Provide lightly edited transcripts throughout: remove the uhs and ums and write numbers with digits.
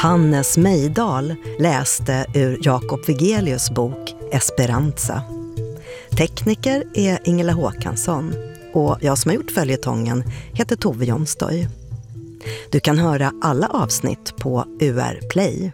Hannes Mejdal läste ur Jakob Wigelius bok Esperanza. Tekniker är Ingela Håkansson och jag som har gjort följetongen heter Tove Jonstøy. Du kan höra alla avsnitt på UR Play.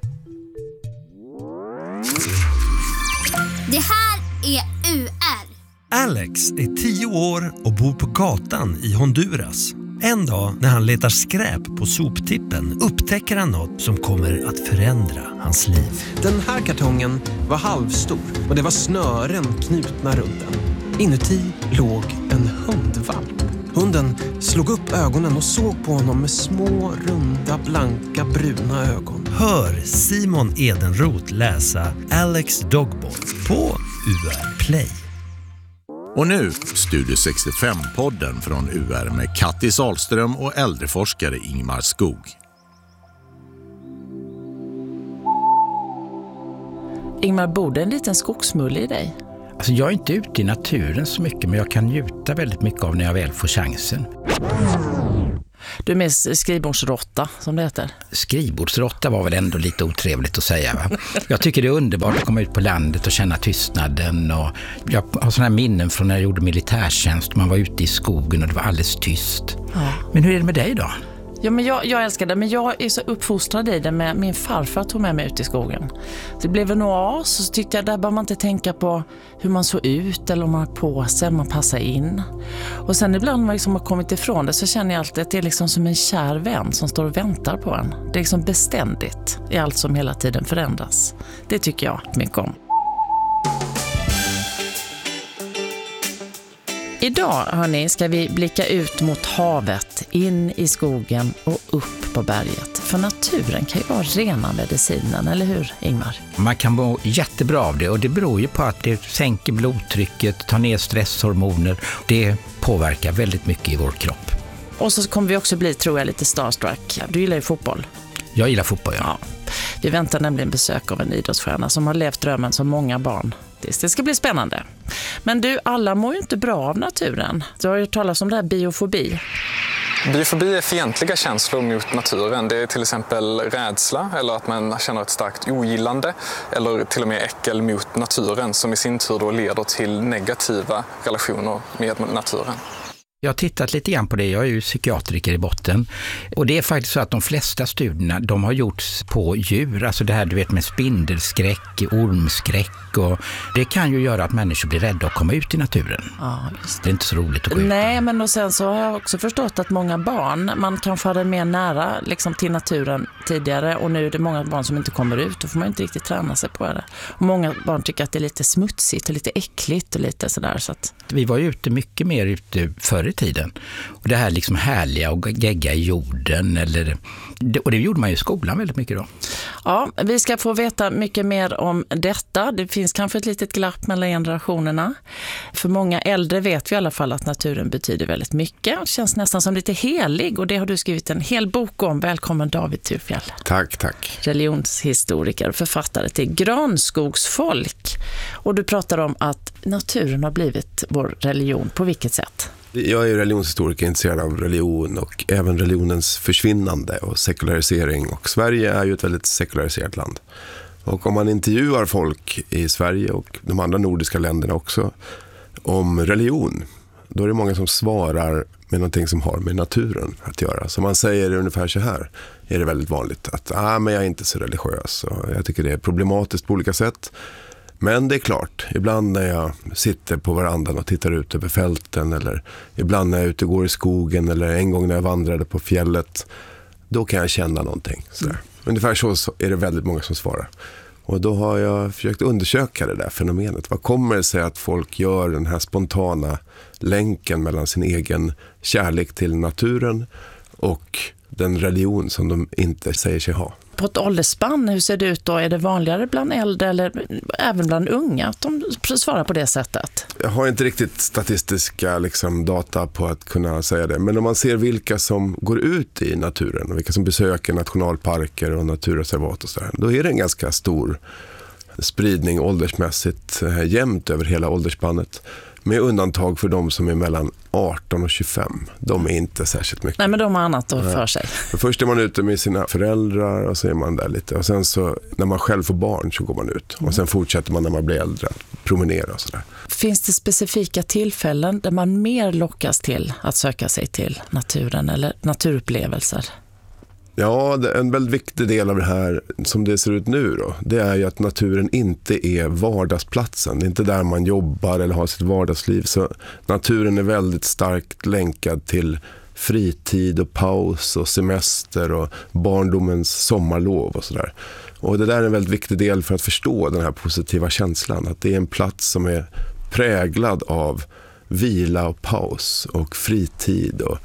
Det här är UR. Alex är 10 år och bor på gatan i Honduras. En dag när han letar skräp på soptippen upptäcker han något som kommer att förändra hans liv. Den här kartongen var halvstor och det var snören knutna runt den. Inuti låg en hundvalp. Hunden slog upp ögonen och såg på honom med små, runda, blanka, bruna ögon. Hör Simon Edenroth läsa Alex Dogboy på UR Play. Och nu Studio 65-podden från UR med Kattis Ahlström och äldreforskare Ingmar Skog. Ingmar, bor det en liten skogsmulle i dig? Alltså jag är inte ute i naturen så mycket, men jag kan njuta väldigt mycket av när jag väl får chansen. Du är med skrivbordsrotta, som det heter. Skrivbordsrotta var väl ändå lite otrevligt att säga, va? Jag tycker det är underbart att komma ut på landet och känna tystnaden. Och jag har sådana här minnen från när jag gjorde militärtjänst. Man var ute i skogen och det var alldeles tyst. Ja. Men hur är det med dig då? Ja, men jag älskar det, men jag är så uppfostrad i det med min farfar tog med mig ut i skogen. Det blev en oas och så tyckte jag där bör man inte tänka på hur man såg ut eller om man har på sig, om man passar in. Och sen ibland när man liksom har kommit ifrån det så känner jag alltid att det är liksom som en kär vän som står och väntar på en. Det är liksom beständigt i allt som hela tiden förändras. Det tycker jag mycket om. Idag, hörni, ska vi blicka ut mot havet, in i skogen och upp på berget. För naturen kan ju vara rena medicinen, eller hur, Ingmar? Man kan må jättebra av det, och det beror ju på att det sänker blodtrycket, tar ner stresshormoner. Det påverkar väldigt mycket i vår kropp. Och så kommer vi också bli, tror jag, lite starstruck. Du gillar ju fotboll. Jag gillar fotboll, ja. Vi väntar nämligen besök av en idrottsstjärna som har levt drömmen som många barn. Det ska bli spännande. Men du, alla mår ju inte bra av naturen. Du har ju talat om det här biofobi. Biofobi är fientliga känslor mot naturen. Det är till exempel rädsla eller att man känner ett starkt ogillande eller till och med äckel mot naturen som i sin tur då leder till negativa relationer med naturen. Jag har tittat lite grann på det, jag är ju psykiatriker i botten, och det är faktiskt så att de flesta studierna, de har gjorts på djur, alltså det här du vet med spindelskräck, ormskräck, och det kan ju göra att människor blir rädda att komma ut i naturen. Ja, just det. Det är inte så roligt att gå ut. Nej, men och sen så har jag också förstått att många barn, man kan fara mer nära liksom, till naturen tidigare, och nu är det många barn som inte kommer ut, då får man inte riktigt träna sig på det. Och många barn tycker att det är lite smutsigt och lite äckligt och lite sådär. Så att... Vi var ju ute mycket mer ute förr i tiden. Och det här liksom härliga och gegga i jorden. Och det gjorde man ju i skolan väldigt mycket då. Ja, vi ska få veta mycket mer om detta. Det finns kanske ett litet glapp mellan generationerna. För många äldre vet vi i alla fall att naturen betyder väldigt mycket. Det känns nästan som lite helig, och det har du skrivit en hel bok om. Välkommen David Thurfjell. Tack. Religionshistoriker och författare till Granskogsfolk. Och du pratar om att naturen har blivit vår religion. På vilket sätt? Jag är religionshistoriker, intresserad av religion och även religionens försvinnande och sekularisering. Och Sverige är ju ett väldigt sekulariserat land. Och om man intervjuar folk i Sverige och de andra nordiska länderna också om religion, då är det många som svarar med någonting som har med naturen att göra. Så man säger ungefär så här, är det väldigt vanligt att men jag är inte så religiös och jag tycker det är problematiskt på olika sätt. Men det är klart, ibland när jag sitter på verandan och tittar ut över fälten, eller ibland när jag är ute och går i skogen, eller en gång när jag vandrade på fjället, då kan jag känna någonting. Ungefär så är det väldigt många som svarar. Och då har jag försökt undersöka det där fenomenet. Vad kommer det sig att folk gör den här spontana länken mellan sin egen kärlek till naturen och den religion som de inte säger sig ha? På ett åldersspann, hur ser det ut då? Är det vanligare bland äldre eller även bland unga att de svarar på det sättet? Jag har inte riktigt statistiska data på att kunna säga det. Men om man ser vilka som går ut i naturen och vilka som besöker nationalparker och naturreservat och sådär, då är det en ganska stor spridning åldersmässigt jämnt över hela åldersspannet. Med undantag för de som är mellan 18 och 25. De är inte särskilt mycket. Nej, men de har annat för sig. Först är man ute med sina föräldrar och så är man där lite. Och sen så när man själv får barn så går man ut. Och sen fortsätter man när man blir äldre att promenera och sådär. Finns det specifika tillfällen där man mer lockas till att söka sig till naturen eller naturupplevelser? Ja, en väldigt viktig del av det här som det ser ut nu då, det är ju att naturen inte är vardagsplatsen. Det är inte där man jobbar eller har sitt vardagsliv. Så naturen är väldigt starkt länkad till fritid och paus och semester och barndomens sommarlov och sådär. Och det där är en väldigt viktig del för att förstå den här positiva känslan. Att det är en plats som är präglad av vila och paus och fritid och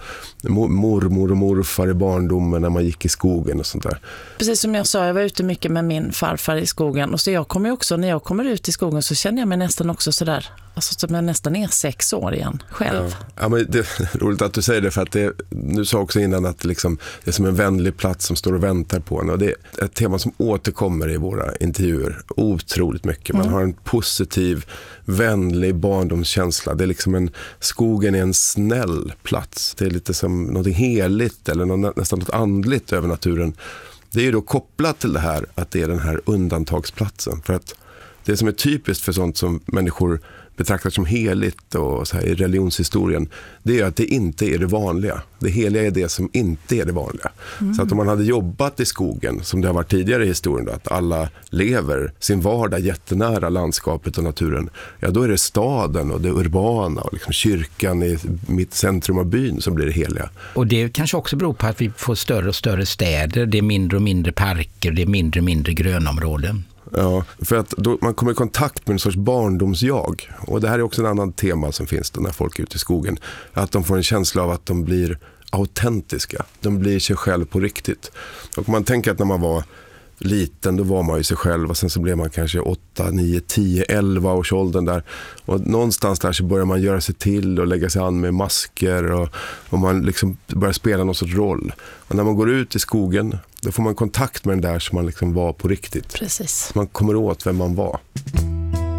mormor och morfar i barndomen när man gick i skogen och sånt där. Precis som jag sa, jag var ute mycket med min farfar i skogen och så jag kommer också, när jag kommer ut i skogen så känner jag mig nästan också sådär, alltså som jag nästan är 6 år igen själv. Ja, men det är roligt att du säger det, för att du sa också innan att liksom, det är som en vänlig plats som står och väntar på en, och det är ett tema som återkommer i våra intervjuer otroligt mycket. Man har en positiv, vänlig barndomskänsla. Det är liksom skogen är en snäll plats. Det är lite som något heligt eller nästan något andligt över naturen. Det är ju då kopplat till det här att det är den här undantagsplatsen. För att det som är typiskt för sånt som människor betraktar som heligt och så här i religionshistorien, det är att det inte är det vanliga. Det heliga är det som inte är det vanliga. Så att om man hade jobbat i skogen, som det har varit tidigare i historien då, att alla lever sin vardag jättenära landskapet och naturen, ja då är det staden och det urbana och liksom kyrkan i mitt centrum av byn som blir det heliga. Och det kanske också beror på att vi får större och större städer, det är mindre och mindre parker, det är mindre och mindre grönområden. Ja, för att då man kommer i kontakt med en sorts barndomsjag. Och det här är också en annan tema som finns då när folk är ute i skogen. Att de får en känsla av att de blir autentiska. De blir sig själv på riktigt. Och man tänker att när man var liten, då var man ju sig själv. Och sen så blev man kanske 8, 9, 10, 11 års åldern där. Och någonstans där så börjar man göra sig till och lägga sig an med masker. Och man liksom börjar spela någon sorts roll. Och när man går ut i skogen, då får man kontakt med den där som man liksom var på riktigt. Precis. Man kommer åt vem man var.